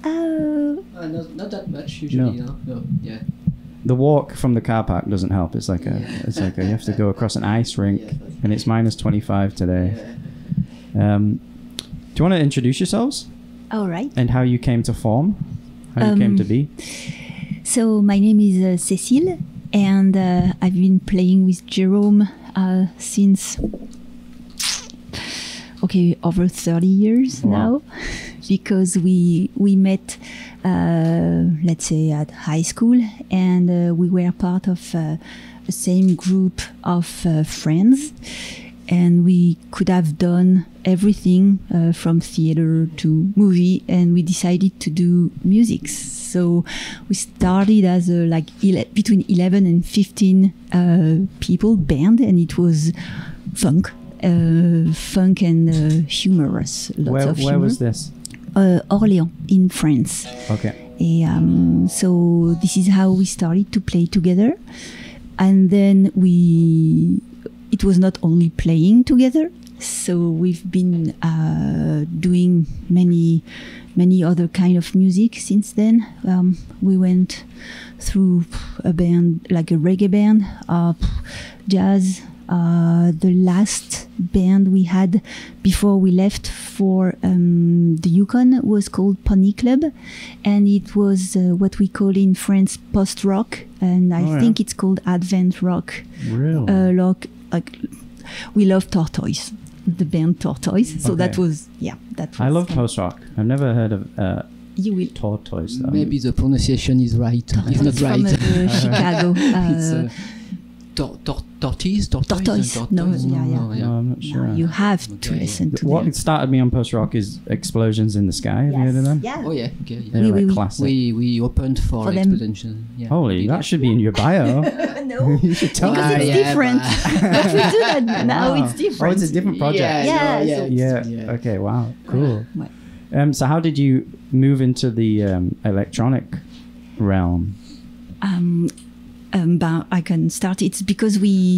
Not that much usually. No. Yeah. The walk from the car park doesn't help. It's like you have to go across an ice rink, and it's minus 25 today. Yeah. Do you want to introduce yourselves? All right. And how you came to form? How you came to be? So my name is Cécile, and I've been playing with Jerome since over 30 years now, because we met let's say at high school, and we were part of the same group of friends, and we could have done everything from theater to movie, and we decided to do music. So we started as a between 11 and 15 people band, and it was funk and humorous. Where was this? Orléans in France. Okay. So this is how we started to play together, and then it was not only playing together. So we've been doing many other kind of music since then. We went through a band, like a reggae band, jazz. The last band we had before we left for the Yukon was called Pony Club, and it was what we call in France post-rock, and I think it's called Advent rock. Really? We love Tortoise, the band Tortoise. So that was. I love post-rock. I've never heard of you will. Tortoise. Though. Maybe the pronunciation is right. It's not right. From Chicago. It's Tortoise? No, No, I'm not sure. You have to listen to What them. started me on post-rock is Explosions in the Sky. Have you heard of them? Yeah. Oh yeah. Okay. Yeah. They're Oui. classic. We opened for them. Explosion. Yeah. Holy, that should be in your bio. No, You should tell because me. it's different. But we do that now. Wow. It's different. Oh, it's a different project. Yeah. Okay. Wow. Cool. Right. So how did you move into the electronic realm? I can start. It's because we